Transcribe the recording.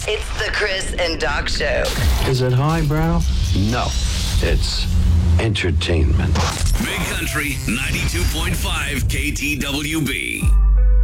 It's the Chris and Doc Show. Is it highbrow? No, it's entertainment. Big Country 92.5 KTWB.